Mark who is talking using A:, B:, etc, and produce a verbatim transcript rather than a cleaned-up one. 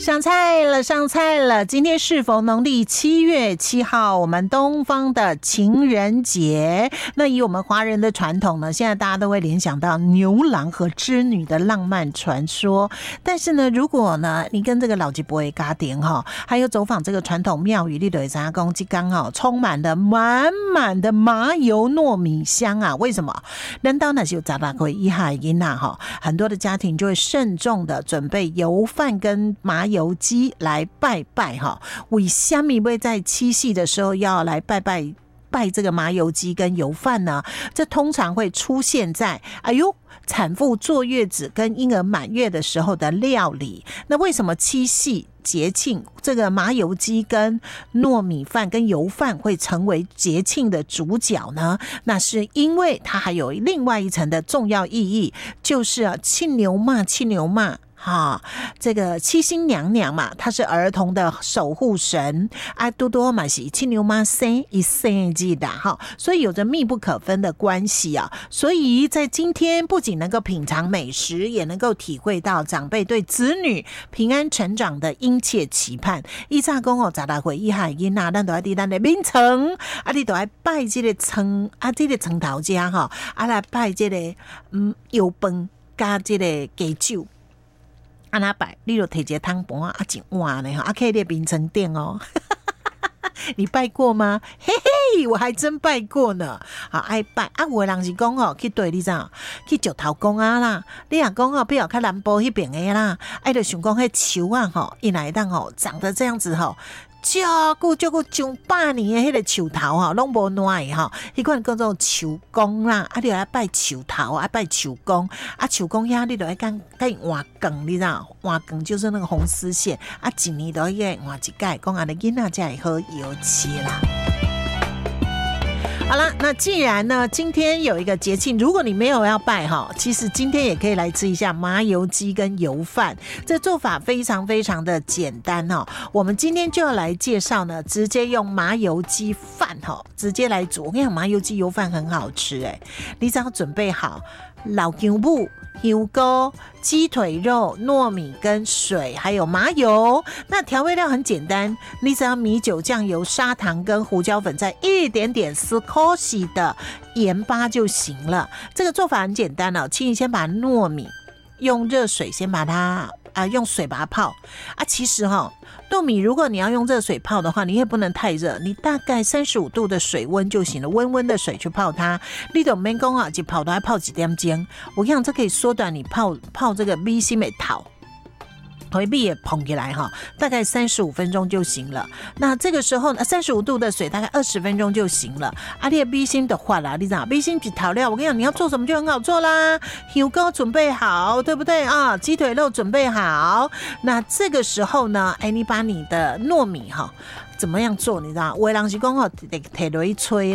A: 上菜了，上菜了！今天是否农历七月七号，我们东方的情人节。那以我们华人的传统呢，现在大家都会联想到牛郎和织女的浪漫传说。但是呢，如果呢，你跟这个老吉伯的家庭哈，还有走访这个传统庙宇，你就会知道说这刚好充满了满满的麻油糯米香啊！为什么？难道那是有杂大会一海因呐哈？很多的家庭就会慎重的准备油饭跟麻油鸡来拜拜哈。为什么会在七夕的时候要来拜拜拜这个麻油鸡跟油饭呢？这通常会出现在哎呦产妇坐月子跟婴儿满月的时候的料理。那为什么七夕节庆这个麻油鸡跟糯米饭跟油饭会成为节庆的主角呢？那是因为它还有另外一层的重要意义，就是啊庆牛妈庆牛妈哈，这个七星娘娘嘛，她是儿童的守护神啊，多多嘛是七牛妈生一生记的哈，所以有着密不可分的关系啊。所以在今天，不仅能够品尝美食，也能够体会到长辈对子女平安成长的殷切期盼。以前讲哦，十大岁以下囡仔，咱都要伫咱的眠床，啊，你都要拜这个床啊，这个床头家哈，啊来拜这个嗯油饭加这个鸡酒。安那拜，你就摕一个汤盘啊，一碗呢，啊，可以在眠床顶哦。你拜过吗？嘿嘿，我还真拜过呢。好爱拜啊，有的人是讲哦，去对你知道，去石头公啊啦。你若讲哦，比如较南部迄边的啦，爱就想讲迄树啊吼，伊来当吼长得这样子吼。照顾照顾上百年的迄个树头哈，拢无烂的哈，迄款叫做树公啦，啊，你来拜树头，啊拜树公，啊树公遐你就要跟跟换梗，你知道？换梗就是那个红丝线，啊，一年都要换一届，讲安尼囡仔才会好油吃啦。好了，那既然呢，今天有一个节庆，如果你没有要拜哈，其实今天也可以来吃一下麻油鸡跟油饭。这做法非常非常的简单哦。我们今天就要来介绍呢，直接用麻油鸡饭哈，直接来煮。我跟你讲，麻油鸡油饭很好吃哎，你只要准备好老姜母、香菇、鸡腿肉、糯米跟水，还有麻油。那调味料很简单，你只要米酒、酱油、砂糖跟胡椒粉，再一点点少许的盐巴就行了。这个做法很简单哦，请你先把糯米用热水先把它啊，用水把它泡啊。其实哈、哦，糯米如果你要用热水泡的话，你也不能太热，你大概三十五度的水温就行了，温温的水去泡它。你都免讲啊，一泡都要泡几点钟。我跟你讲，这可以缩短你泡泡这个米心的头。回避也捧起来哈，大概三十五分钟就行了。那这个时候呢，三十五度的水大概二十分钟就行了。啊，你的米心的话啦，你知道米心比调料，我跟你讲，你要做什么就很好做啦。香菇准备好，对不对啊？鸡腿肉准备好。那这个时候呢，哎，你把你的糯米哈怎么样做？你知道，有的人是讲吼，摕落去吹。